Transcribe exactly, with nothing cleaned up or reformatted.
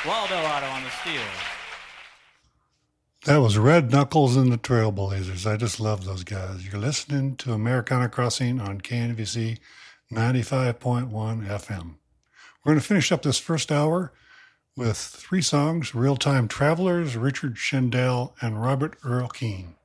Waldo Otto on the steel. That was Red Knuckles and the Trailblazers. I just love those guys. You're listening to Americana Crossing on K N V C ninety-five point one F M. We're going to finish up this first hour with three songs, Real Time Travelers, Richard Shendell, and Robert Earl Keen.